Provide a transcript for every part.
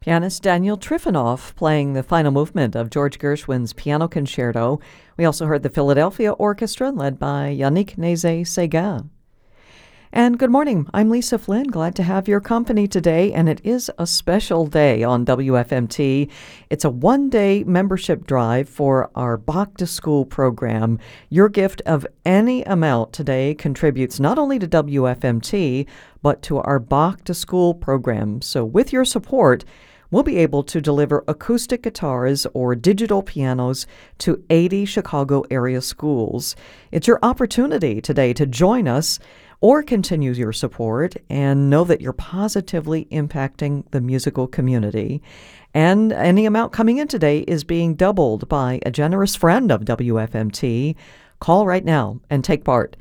Pianist Daniel Trifonov playing the final movement of George Gershwin's Piano Concerto. We also heard the Philadelphia Orchestra led by Yannick Nézet-Séguin. And good morning, I'm Lisa Flynn, glad to have your company today, and it is a special day on WFMT. It's a one-day membership drive for our Bach to School program. Your gift of any amount today contributes not only to WFMT, but to our Bach to School program. So with your support, we'll be able to deliver acoustic guitars or digital pianos to 80 Chicago area schools. It's your opportunity today to join us or continue your support and know that you're positively impacting the musical community. And any amount coming in today is being doubled by a generous friend of WFMT. Call right now and take part,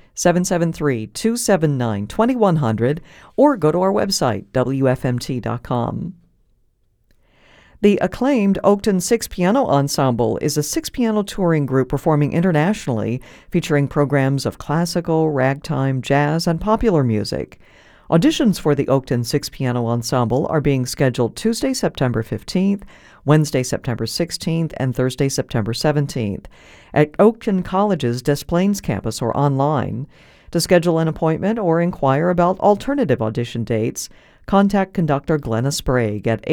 773-279-2100, or go to our website, WFMT.com. The acclaimed Oakton Six Piano Ensemble is a six-piano touring group performing internationally, featuring programs of classical, ragtime, jazz, and popular music. Auditions for the Oakton Six Piano Ensemble are being scheduled Tuesday, September 15th, Wednesday, September 16th, and Thursday, September 17th at Oakton College's Des Plaines campus or online. To schedule an appointment or inquire about alternative audition dates, contact conductor Glenna Sprague at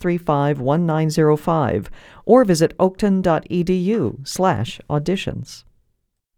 847-635-1905 or visit oakton.edu/auditions.